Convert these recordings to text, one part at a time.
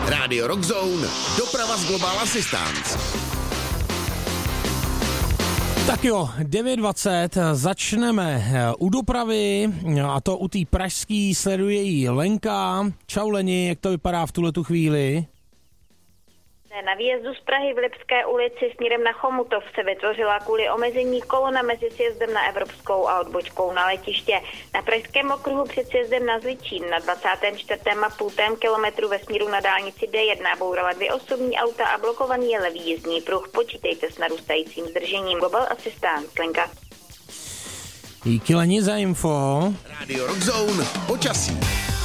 Rádio Rock Zone, doprava z Global Assistance. Tak jo, 9:20, začneme u dopravy, a to u té pražský, sleduje jí Lenka. Čau Leni, jak to vypadá v tuhletu chvíli? Na výjezdu z Prahy v Lipské ulici směrem na Chomutov se vytvořila kvůli omezení kolona mezi sjezdem na Evropskou a odbočkou na letiště. Na pražském okruhu před sjezdem na Zličín na 24,5 kilometru ve směru na dálnici D1 bourala 2 osobní auta a blokovaný je levý jízdní pruh. Počítejte s narůstajícím zdržením. Global Assistance, Lenka. Díky Leni za info. Rádio Rock Zone, počasí.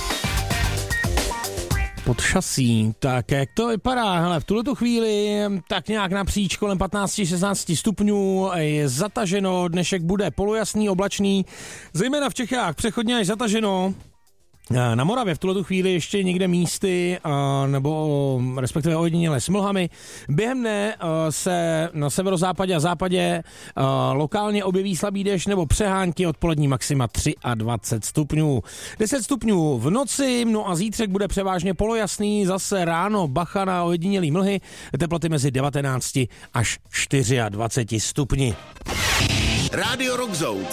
Pod šasí. Tak jak to vypadá? Hele, v tuhletu chvíli tak nějak napříč kolem 15-16 stupňů je zataženo, dnešek bude polojasný, oblačný, zejména v Čechách přechodně až zataženo. Na Moravě v tuhletu chvíli ještě někde místy, nebo respektive ojediněle s mlhami. Během dne se na severozápadě a západě lokálně objeví slabý déšť nebo přehánky, odpolední maxima 23 stupňů. 10 stupňů v noci, no a zítřek bude převážně polojasný, zase ráno bacha na ojedinělý mlhy, teploty mezi 19 až 24 stupni. Rádio Rock Zone.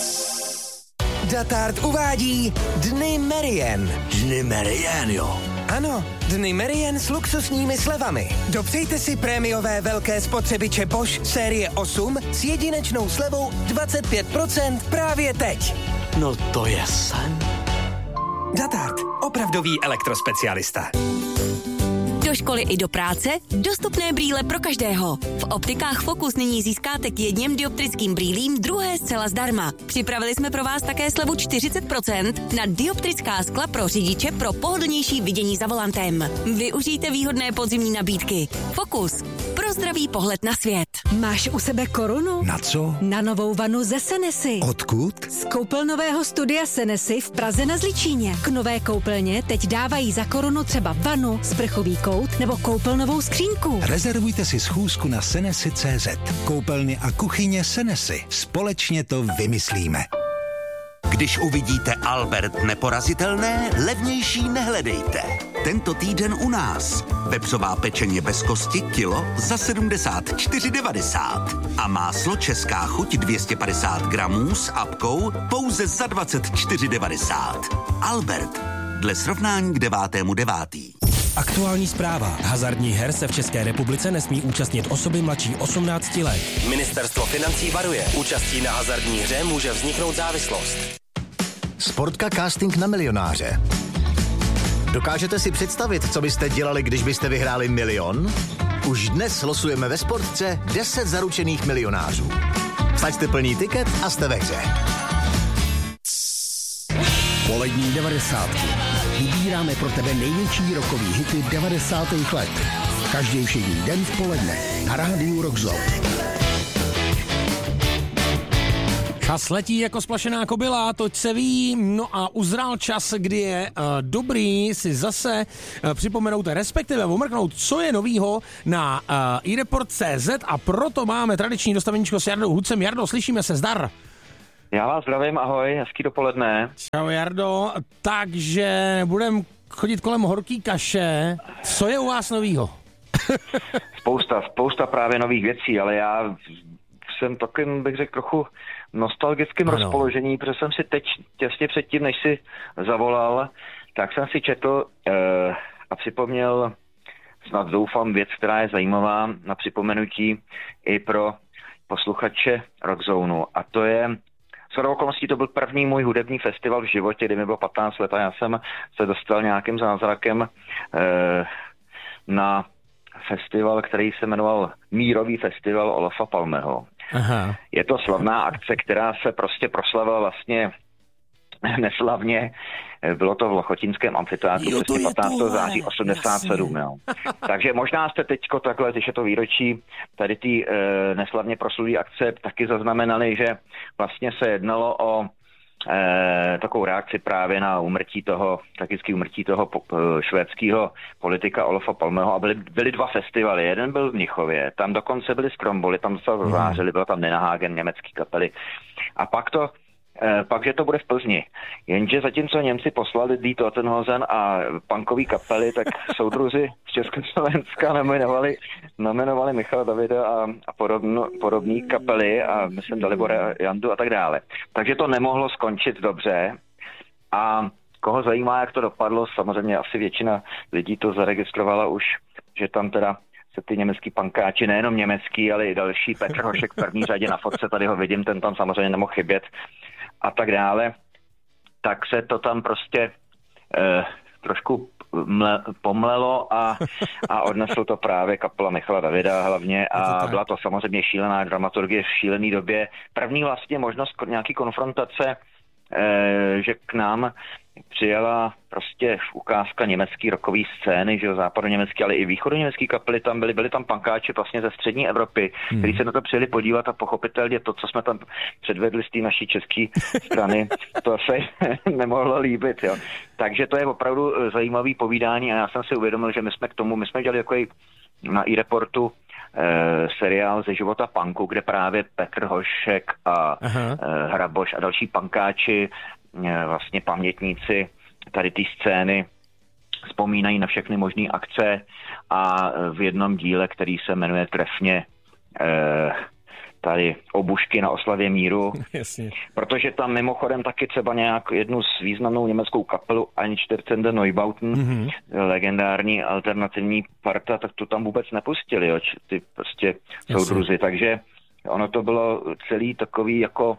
Datart uvádí Dny Merien. Dny Merien, jo. Ano, Dny Merien s luxusními slevami. Dopřejte si prémiové velké spotřebiče Bosch série 8 s jedinečnou slevou 25% právě teď. No to je sen. Datart, opravdový elektrospecialista. Do školy i do práce dostupné brýle pro každého. V optikách Focus nyní získáte k jedním dioptrickým brýlím druhé zcela zdarma. Připravili jsme pro vás také slevu 40% na dioptrická skla pro řidiče pro pohodlnější vidění za volantem. Využijte výhodné podzimní nabídky. Focus. Pro zdravý pohled na svět. Máš u sebe korunu? Na co? Na novou vanu ze Senesy. Odkud? Z koupelnového studia Senesy v Praze na Zličíně. K nové koupelně teď dávají za korunu třeba vanu, sprchový kout nebo koupelnovou skřínku. Rezervujte si schůzku na senesy.cz. Koupelny a kuchyně Senesy. Společně to vymyslíme. Když uvidíte Albert neporazitelné, levnější nehledejte. Tento týden u nás. Vepřová pečeně bez kosti kilo za 74,90. A máslo Česká chuť 250 gramů s apkou pouze za 24,90. Albert. Dle srovnání k 9.9. Aktuální zpráva. Hazardních her se v České republice nesmí účastnit osoby mladší 18 let. Ministerstvo financí varuje. Účastí na hazardní hře může vzniknout závislost. Sportka casting na milionáře. Dokážete si představit, co byste dělali, když byste vyhráli 1 000 000? Už dnes losujeme ve Sportce 10 zaručených milionářů. Vsaďte plný tiket a jste ve hře. Polední 90. Vybíráme pro tebe největší rockový hity 90. let. Každý všední den v poledne na rádiu Rock Zone. Čas letí jako splašená kobyla, toť se ví, no a uzrál čas, kdy je dobrý si zase připomenout, respektive omrknout, co je novýho na iReport.cz, a proto máme tradiční dostaveníčko s Jardou Hucem. Jardo, slyšíme se, zdar. Já vás zdravím, ahoj, hezký dopoledne. Čau Jardo, takže budeme chodit kolem horký kaše. Co je u vás novýho? Spousta právě nových věcí, ale já jsem takovým, bych řekl, trochu nostalgickým rozpoložení, protože jsem si teď těsně předtím, než si zavolal, tak jsem si četl a připomněl, snad doufám, věc, která je zajímavá na připomenutí i pro posluchače Rockzoneu. A to je, shodou okolností to byl první můj hudební festival v životě, kdy mi bylo 15 let a já jsem se dostal nějakým zázrakem na festival, který se jmenoval Mírový festival Olofa Palmeho. Aha. Je to slavná akce, která se prostě proslavila vlastně neslavně. Bylo to v Lochotínském amfiteátru 15. září 87. Jo. Takže možná jste teďko takhle, když je to výročí tady ty neslavně proslulý akce, taky zaznamenali, že vlastně se jednalo o takovou reakci právě na tragické úmrtí toho švédského politika Olofa Palmeho, a byly 2 festivaly. Jeden byl v Mnichově, tam dokonce byly Stromboli, tam se zářili, byla tam Nina Hagen, německý kapely. A pak to pak, že to bude v Plzni. Jenže zatímco Němci poslali Die Totenhosen a punkový kapely, tak soudruzi z Československa nominovali Michala Davida a podobný kapely a myslím Dalibora Jandu a tak dále. Takže to nemohlo skončit dobře a koho zajímá, jak to dopadlo, samozřejmě asi většina lidí to zaregistrovala už, že tam teda se ty německý pankáči, nejenom německý, ale i další, Petr Hošek v první řadě na fotce, tady ho vidím, ten tam samozřejmě nemohl chybět a tak dále, tak se to tam prostě trošku pomlelo a odnesl to právě kapela Michala Davida hlavně a byla to samozřejmě šílená dramaturgie v šílený době. První vlastně možnost nějaký konfrontace, že k nám přijela prostě ukázka německý rokový scény, že jo, západoněmecký, ale i východoněmecký kapely tam byly tam pankáči vlastně ze střední Evropy, kteří se na to přijeli podívat a pochopitelně to, co jsme tam předvedli z té naší české strany, to se nemohlo líbit, jo. Takže to je opravdu zajímavý povídání a já jsem si uvědomil, že my jsme dělali takový na iReportu seriál ze života punku, kde právě Petr Hošek a Hraboš a další pankáči, vlastně pamětníci tady té scény vzpomínají na všechny možné akce a v jednom díle, který se jmenuje trefně tady Obušky na oslavě míru, Jasně. Protože tam mimochodem taky třeba jednu s významnou německou kapelu Einstürzende Neubauten, legendární alternativní parta, tak to tam vůbec nepustili, jo, ty prostě soudruzi, takže ono to bylo celý takový jako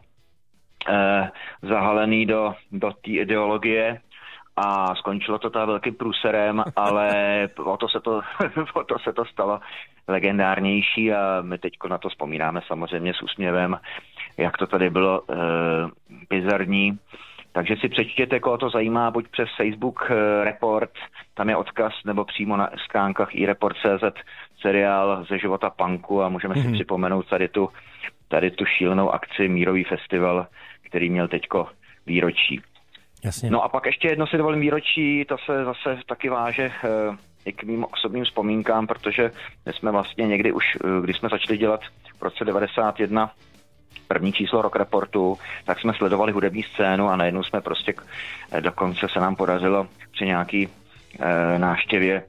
zahalený do té ideologie a skončilo to ta velkým průserem, ale o to se to stalo legendárnější a my teďko na to vzpomínáme samozřejmě s úsměvem, jak to tady bylo bizarní. Takže si přečtěte, koho to zajímá, buď přes Facebook Report, tam je odkaz, nebo přímo na stránkách iReport.cz seriál ze života punku a můžeme si připomenout tady tu šílenou akci Mírový festival, který měl teďko výročí. Jasně. No a pak ještě jedno si dovolím výročí, to se zase taky váže i k mým osobním vzpomínkám, protože my jsme vlastně někdy už, když jsme začali dělat v roce 91 první číslo Rock Reportu, tak jsme sledovali hudební scénu a najednou jsme prostě, dokonce se nám podařilo při nějaký návštěvě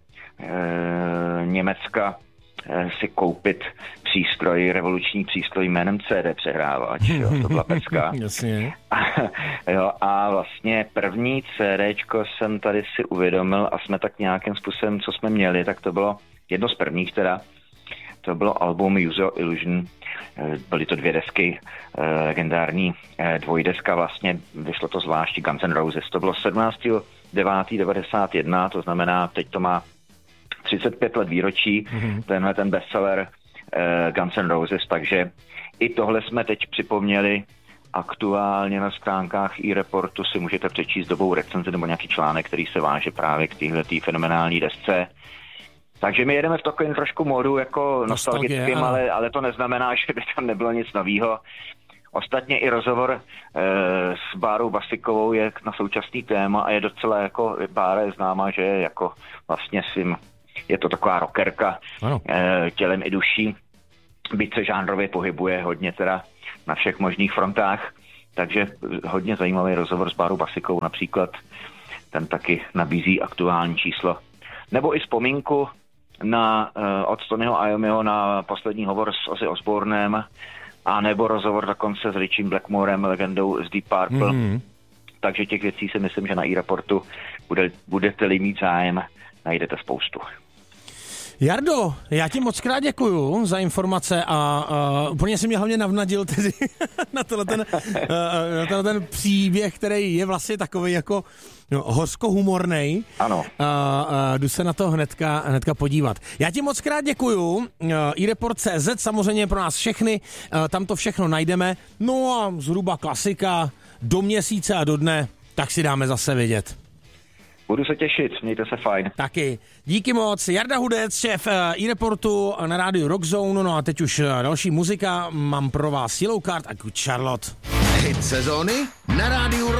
Německa si koupit revoluční přístroj jménem CD přehrávač, jo, to byla pecka. Jasně. Jo, a vlastně první CDčko jsem tady si uvědomil a jsme tak nějakým způsobem, co jsme měli, tak to bylo jedno z prvních teda, to bylo album Use Your Illusion, byly to 2 desky, legendární dvojdeska vlastně, vyšlo to zvlášť Guns N' Roses, to bylo 17.9.91, to znamená, teď to má 35 let výročí, tenhle ten bestseller Guns N' Roses, takže i tohle jsme teď připomněli aktuálně na stránkách iReportu, si můžete přečíst dobou recenzi nebo nějaký článek, který se váže právě k téhletý fenomenální desce. Takže my jedeme v takovém trošku módu jako nostalgickým, ale to neznamená, že by tam nebylo nic novýho. Ostatně i rozhovor s Bárou Basikovou je na současný téma a je docela jako, Bára je známá, že je jako vlastně je to taková rockerka tělem i duší, byť se žánrově pohybuje hodně teda na všech možných frontách, takže hodně zajímavý rozhovor s Bárou Basikovou například, ten taky nabízí aktuální číslo. Nebo i vzpomínku od Tonyho Iommiho na poslední hovor s Ozzy Osbournem, a nebo rozhovor dokonce s Richiem Blackmorem, legendou z Deep Purple. Takže těch věcí si myslím, že na iReportu budete-li mít zájem, najdete spoustu. Jardo, já ti moc krát děkuju za informace a úplně si mě hlavně navnadil tedy na ten příběh, který je vlastně takový jako hořko-humornej. Ano. Jdu se na to hnedka podívat. Já ti moc krát děkuju. iReport.cz samozřejmě pro nás všechny, tam to všechno najdeme. No a zhruba klasika do měsíce a do dne, tak si dáme zase vědět. Budu se těšit, mějte se fajn. Taky. Díky moc. Jarda Hudec, šéf iReportu na rádiu Rockzone. No a teď už další muzika. Mám pro vás Yellow Card a Good Charlotte. Hit sezóny na rádiu